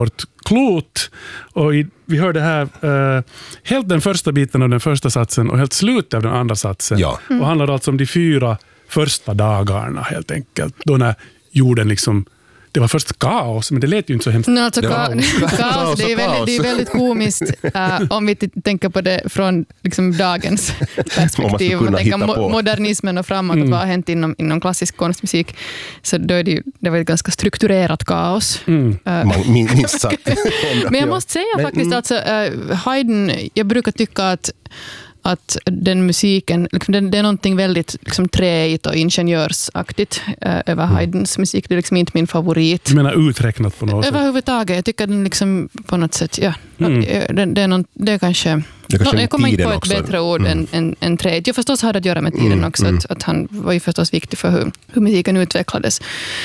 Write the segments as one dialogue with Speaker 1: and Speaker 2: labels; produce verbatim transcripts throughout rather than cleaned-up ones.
Speaker 1: vårt klot. Och i, vi hörde här uh, helt den första biten av den första satsen och helt slutet av den andra satsen.
Speaker 2: Ja.
Speaker 1: Mm. Och handlar alltså om de fyra första dagarna helt enkelt. Då när jorden liksom, det var först kaos, men det lät ju inte så hemskt.
Speaker 3: No, alltså, ka- kaos, det är, väldigt, det är väldigt komiskt uh, om vi t- tänker på det från liksom, dagens perspektiv. Man tänker mo- modernismen och framåt, mm. vad har hänt inom, inom klassisk konstmusik. Så då är det, ju, det var ett ganska strukturerat kaos.
Speaker 2: Mm. Uh, minst sagt.
Speaker 3: Men jag måste säga men, faktiskt, mm. alltså, uh, Haydn, jag brukar tycka att att den musiken, liksom, det, det är någonting väldigt liksom, träigt och ingenjörsaktigt äh, över Haydns musik. Det är liksom inte min favorit.
Speaker 1: Du menar uträknat på något sätt?
Speaker 3: Överhuvudtaget. Jag tycker den liksom på något sätt, ja. Mm. Det, det, är någon, det är kanske...
Speaker 2: Det är kanske
Speaker 3: no, jag kommer inte på ett
Speaker 2: också.
Speaker 3: bättre ord mm. än, än, än träigt. Jag förstås hade att göra med tiden mm. också. Mm. Att, att han var ju förstås viktig för hur, hur musiken utvecklades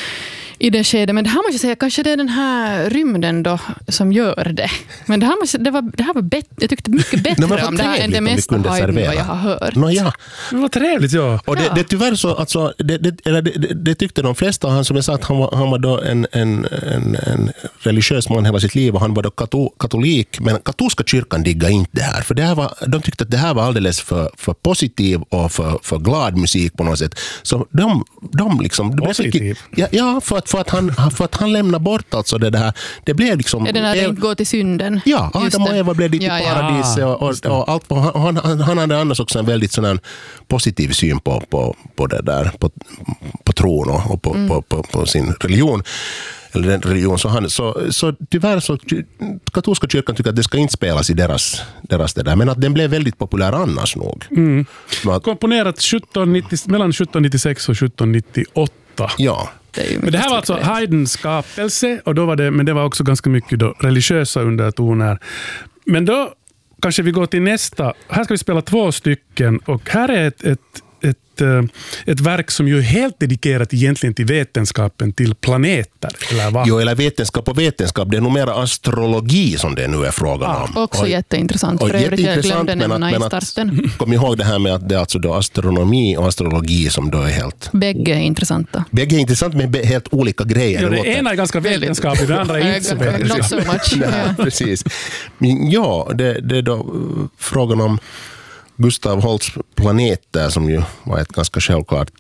Speaker 3: i det skedet. Men det här måste jag säga, kanske det är den här rymden då som gör det. Men det här, måste, det var, det här var bättre, jag tyckte mycket bättre no, om det här än det mesta Haydn vad jag har hört.
Speaker 2: No, ja.
Speaker 1: Det var trevligt, ja.
Speaker 2: Och det,
Speaker 3: ja.
Speaker 2: det tyvärr så, alltså, det, det, eller det, det, det tyckte de flesta. Han som jag sa att han var, han var då en, en, en, en religiös man hela sitt liv och han var då kato, katolik. Men katolska kyrkan diggade inte det här. För det här var, de tyckte att det här var alldeles för, för positiv och för, för glad musik på något sätt. Så de, de liksom...
Speaker 1: Positiv?
Speaker 2: Ja, ja för att För att, han, för att han lämnar bort alltså det där. Det blev liksom...
Speaker 3: Är det när det inte går till synden?
Speaker 2: Ja, Adam och Eva blev dit
Speaker 3: ja,
Speaker 2: i paradis. Ja, och, och, och allt på, han, han, han hade annars också en väldigt sån positiv syn på, på, på det där. På, på tron och, och på, mm. på, på, på sin religion. Eller den religion. Så, han, så, så tyvärr så katolska kyrkan tycker att det ska inte spelas i deras, deras det där. Men att den blev väldigt populär annars nog.
Speaker 1: Mm.
Speaker 2: Att,
Speaker 1: komponerat sjutton nittio, mellan sjutton nittiosex och sjutton nittioåtta.
Speaker 2: Ja.
Speaker 3: Det
Speaker 1: men det här var alltså Haydns skapelse och då var det, men det var också ganska mycket då religiösa undertoner. Men då kanske vi går till nästa. Här ska vi spela två stycken och här är ett, ett, ett, ett verk som ju är helt dedikerat egentligen till vetenskapen, till planeter. Eller vad?
Speaker 2: Jo, eller vetenskap och vetenskap. Det är nog mer astrologi som det nu är frågan
Speaker 3: ah,
Speaker 2: om.
Speaker 3: Också och, jätteintressant.
Speaker 2: Och
Speaker 3: för övrigt, jag glömde
Speaker 2: men att,
Speaker 3: nämna
Speaker 2: men
Speaker 3: i starten.
Speaker 2: Kom ihåg det här med att det är alltså då astronomi och astrologi som då är helt...
Speaker 3: Bägge är intressanta.
Speaker 2: Bägge är intressant men helt olika grejer.
Speaker 1: Ja, det det ena är ganska vetenskapligt, det andra är inte så vetenskapligt.
Speaker 3: Not so much.
Speaker 2: Nej, precis. Men ja, det, det är då frågan om Gustav Holsts planeter som ju var ett ganska självklart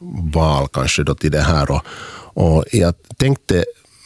Speaker 2: val kanske då till det här. Och, och jag tänkte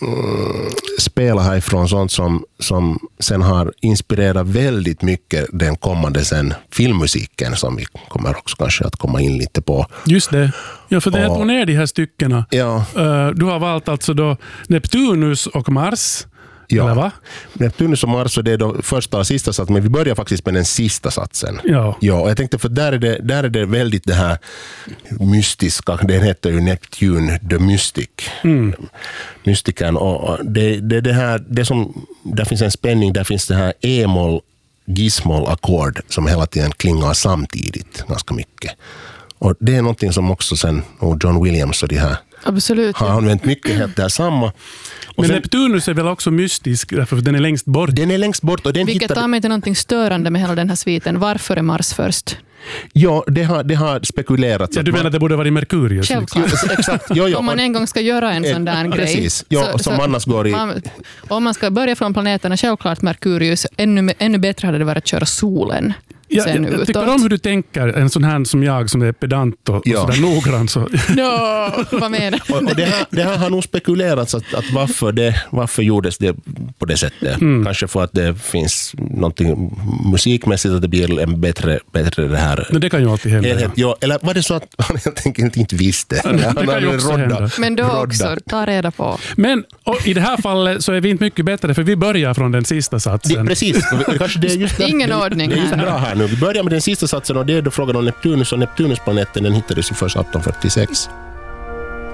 Speaker 2: mm, spela härifrån sånt som, som sen har inspirerat väldigt mycket den kommande sen filmmusiken som vi kommer också kanske att komma in lite på.
Speaker 1: Just det. Ja, för det jag tog ner de här styckena.
Speaker 2: Ja.
Speaker 1: Du har valt alltså då Neptunus och Mars.
Speaker 2: Ja,
Speaker 1: eller va?
Speaker 2: Neptunus och Mars, det är då första och sista satsen, men vi börjar faktiskt med den sista satsen.
Speaker 1: Ja.
Speaker 2: Ja, och jag tänkte för där är det, där är det väldigt det här mystiska, den heter ju Neptune the Mystic. Mm. Mystiken, och det, det, det här, det som, där finns en spänning, där finns det här E-moll, Gis-moll ackord som hela tiden klingar samtidigt ganska mycket. Och det är någonting som också sen och John Williams och de här
Speaker 3: Absolut,
Speaker 2: har
Speaker 3: ja.
Speaker 2: använt mycket helt där samma.
Speaker 1: Men sen, Neptunus är väl också mystisk därför att den är längst bort.
Speaker 2: Den är längst bort. Och den
Speaker 3: Vilket
Speaker 2: hittade...
Speaker 3: tar mig till någonting störande med hela den här sviten. Varför är Mars först?
Speaker 2: Ja, det har, det har spekulerats.
Speaker 1: Ja, du menar att det borde vara i Merkurius?
Speaker 3: Självklart.
Speaker 2: Liksom. Exakt. Jo, jo.
Speaker 3: Om man en gång ska göra en sån där grej.
Speaker 2: Precis. Jo, så, som så, annars går i...
Speaker 3: Man, om man ska börja från planeterna, självklart Merkurius. Ännu, ännu bättre hade det varit att köra solen.
Speaker 1: Ja, jag, jag tycker om hur du tänker, en sån här som jag som är pedant och, ja. och sådär noggrann. Så.
Speaker 3: No, vad menar du?
Speaker 2: och, och det, här, det här har nog spekulerats att, att varför, det, varför gjordes det på det sättet. Mm. Kanske för att det finns någonting musikmässigt att det blir en bättre, bättre det här.
Speaker 1: Men det kan ju alltid hända.
Speaker 2: Ja. Ja, eller var det så att han helt enkelt inte visste?
Speaker 1: Ja, det, det kan ju också rodda, hända.
Speaker 3: Men då
Speaker 2: rodda.
Speaker 3: också, ta reda på.
Speaker 1: Men och i det här fallet så är vi inte mycket bättre för vi börjar från den sista satsen.
Speaker 2: Det, precis. Kanske det är just där,
Speaker 3: Ingen
Speaker 2: det,
Speaker 3: ordning
Speaker 2: det är just
Speaker 3: här.
Speaker 2: bra här nu. Vi börjar med den sista satsen och det är då frågan om Neptunus och Neptunusplaneten, den hittades ju först arton fyrtiosex.